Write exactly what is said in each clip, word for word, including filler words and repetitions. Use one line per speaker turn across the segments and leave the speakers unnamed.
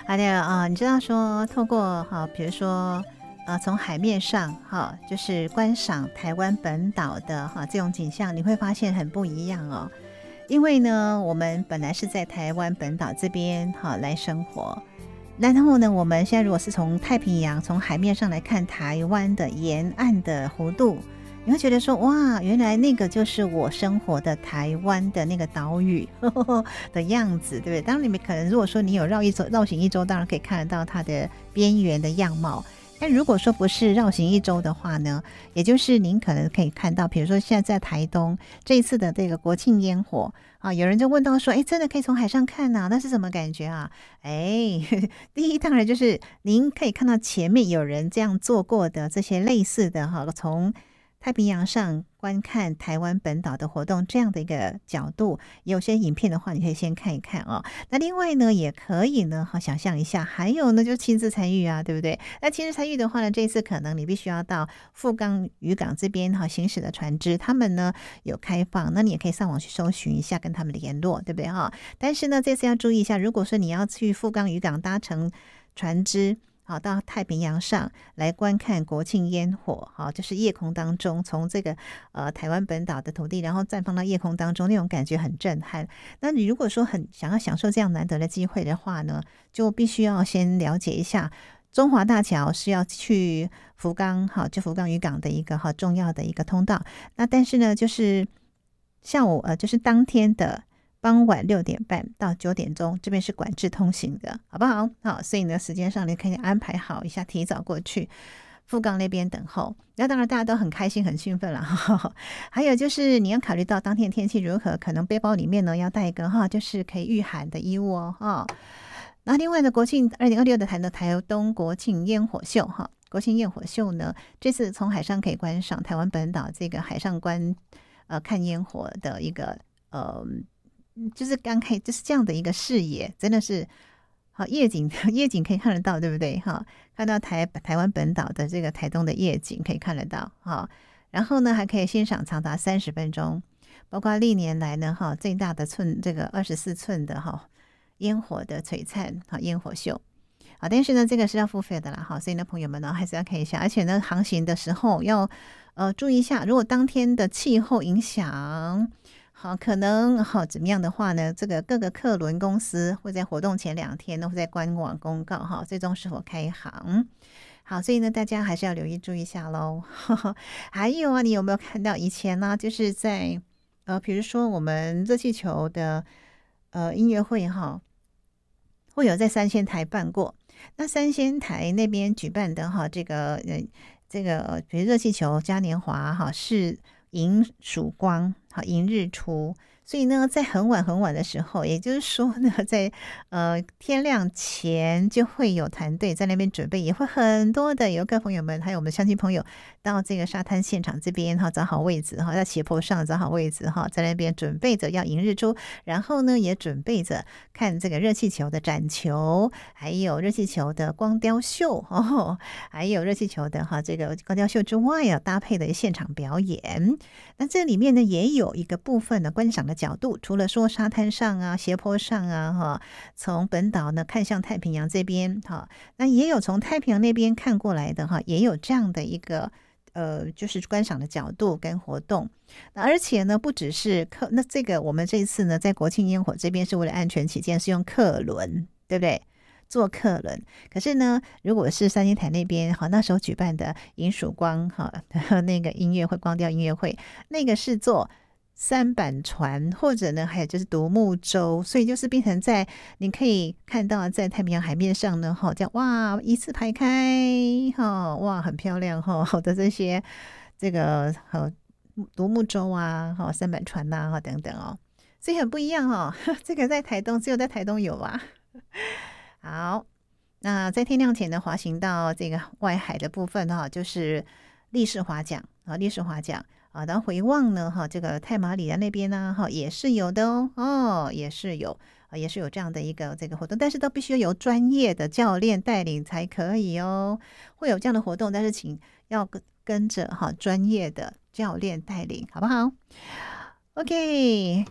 好的啊，你知道说透过哈，比如说呃，从海面上哈，就是观赏台湾本岛的哈这种景象，你会发现很不一样哦。因为呢，我们本来是在台湾本岛这边哈来生活，然后呢，我们现在如果是从太平洋从海面上来看台湾的沿岸的弧度，你会觉得说哇，原来那个就是我生活的台湾的那个岛屿呵呵的样子，对不对？当然你们可能如果说你有绕一周绕行一周，当然可以看得到它的边缘的样貌。但如果说不是绕行一周的话呢，也就是您可能可以看到，比如说现在在台东这一次的这个国庆烟火啊，有人就问到说，哎，真的可以从海上看呐、啊？那是什么感觉啊？哎，第一当然就是您可以看到前面有人这样做过的这些类似的哈，从太平洋上观看台湾本岛的活动这样的一个角度，有些影片的话，你可以先看一看哦。那另外呢，也可以呢，好想象一下，还有呢，就亲自参与啊，对不对？那亲自参与的话呢，这一次可能你必须要到富冈渔港这边哈行驶的船只，他们呢有开放，那你也可以上网去搜寻一下，跟他们联络，对不对哈？但是呢，这次要注意一下，如果说你要去富冈渔港搭乘船只。好，到太平洋上来观看国庆烟火，好，就是夜空当中，从这个呃台湾本岛的土地，然后绽放到夜空当中，那种感觉很震撼。那你如果说很想要享受这样难得的机会的话呢，就必须要先了解一下中华大桥是要去福冈，好，就福冈渔港的一个好重要的一个通道。那但是呢，就是下午呃，就是当天的。傍晚六点半到九点钟，这边是管制通行的，好不好？好，所以呢，时间上你可以安排好一下，提早过去富冈那边等候。那当然大家都很开心、很兴奋了。还有就是你要考虑到当天的天气如何，可能背包里面呢要带一个哈，就是可以御寒的衣物哦。哈，那另外呢，国庆二零二六的台的台东国庆烟火秀哈，国庆烟火秀呢，这次从海上可以观赏台湾本岛这个海上观呃看烟火的一个呃。就是刚开就是这样的一个视野，真的是好夜景，夜景可以看得到，对不对？哈，看到台台湾本岛的这个台东的夜景可以看得到，哈。然后呢，还可以欣赏长达三十分钟，包括历年来呢，哈最大的寸这个二十四寸的哈烟火的璀璨，哈烟火秀。好，但是呢，这个是要付费的啦，哈，所以呢，朋友们呢还是要看一下，而且呢，航行的时候要呃注意一下，如果当天的气候影响。好，可能好怎么样的话呢？这个各个客轮公司会在活动前两天都会在官网公告哈，最终是否开航。好，所以呢，大家还是要留意注意一下喽。还有啊，你有没有看到以前呢、啊，就是在呃，比如说我们热气球的呃音乐会哈，会有在三仙台办过。那三仙台那边举办的哈，这个呃，这个比如热气球嘉年华哈是。迎曙光，好迎日出，所以呢，在很晚很晚的时候，也就是说呢，在呃天亮前就会有团队在那边准备，也会很多的游客朋友们，还有我们的乡亲朋友到这个沙滩现场这边哈，找好位置哈，在斜坡上找好位置哈，在那边准备着要迎日出，然后呢，也准备着看这个热气球的展球，还有热气球的光雕秀哦，还有热气球的哈这个光雕秀之外啊，搭配的现场表演。那这里面呢也有一个部分的观赏的角度，除了说沙滩上啊、斜坡上啊，哈，从本岛呢看向太平洋这边，哈，那也有从太平洋那边看过来的哈，也有这样的一个呃，就是观赏的角度跟活动。那而且呢，不只是客，那这个我们这一次呢，在国庆烟火这边是为了安全起见，是用客轮，对不对？做客轮，可是呢，如果是三星台那边好，那时候举办的迎曙光哈那个音乐会光雕音乐会，那个是做三板船，或者呢还有就是独木舟，所以就是变成在你可以看到在太平洋海面上呢，哈，这样哇一字排开哈，哇很漂亮哈的这些这个和独木舟啊，哈三板船呐、啊，等等哦，所以很不一样哦，这个在台东只有在台东有啊。好，那在天亮前呢，滑行到这个外海的部分哈，就是立式划桨啊，立式划桨啊，然后回望呢哈，这个太马里的那边呢哈，也是有的哦，哦，也是有啊，也是有这样的一个这个活动，但是都必须要由专业的教练带领才可以哦，会有这样的活动，但是请要跟跟着哈专业的教练带领，好不好？OK。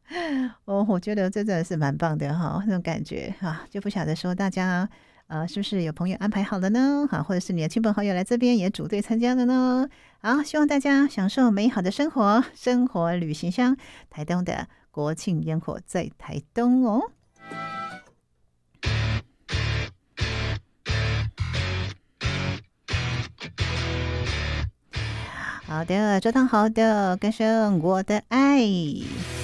哦，我觉得这真的是蛮棒的哈，那种感觉啊，就不晓得说大家呃是不是有朋友安排好了呢？好，或者是你的亲朋好友来这边也组队参加了呢？好，希望大家享受美好的生活，生活旅行箱，台东的国庆烟火在台东哦。好的，周汤豪的歌声《我的爱》。